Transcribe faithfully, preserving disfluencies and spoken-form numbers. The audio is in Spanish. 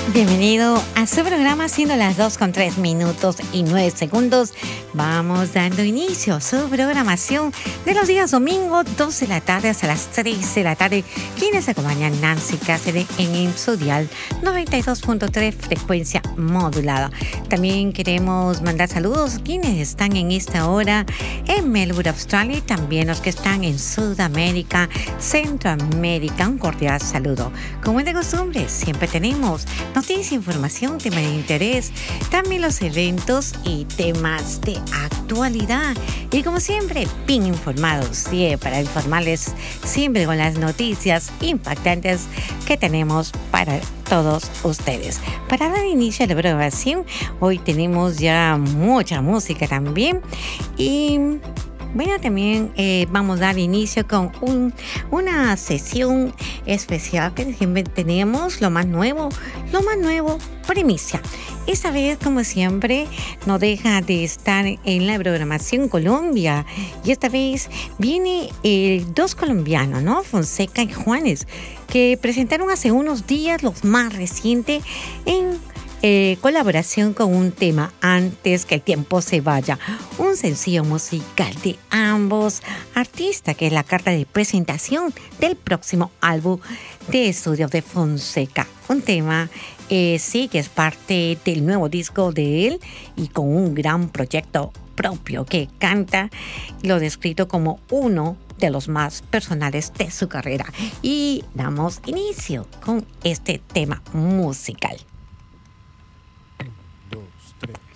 Bienvenido a su programa, siendo las dos con tres minutos y nueve segundos. Vamos dando inicio a su programación de los días domingo, dos de la tarde hasta las tres de la tarde. Quienes acompañan Nancy Cáceres en su dial noventa y dos punto tres, frecuencia modulada. También queremos mandar saludos a quienes están en esta hora en Melbourne, Australia, y también los que están en Sudamérica, Centroamérica. Un cordial saludo. Como es de costumbre, siempre tenemos noticias, información, tema de interés, también los eventos y temas de actualidad. Y como siempre, bien informados, sí, para informarles siempre con las noticias impactantes que tenemos para todos ustedes. Para dar inicio a la programación, hoy tenemos ya mucha música también y bueno, también eh, vamos a dar inicio con un, una sesión especial que siempre tenemos, lo más nuevo, lo más nuevo, primicia. Esta vez, como siempre, no deja de estar en la programación Colombia. Y esta vez viene eh, dos colombianos, ¿no? Fonseca y Juanes, que presentaron hace unos días los más recientes en Eh, colaboración con un tema, Antes que el tiempo se vaya, un sencillo musical de ambos artistas, que es la carta de presentación del próximo álbum de estudio de Fonseca. Un tema, eh, sí, que es parte del nuevo disco de él y con un gran proyecto propio que canta, lo descrito como uno de los más personales de su carrera. Y damos inicio con este tema musical. Dos, tres.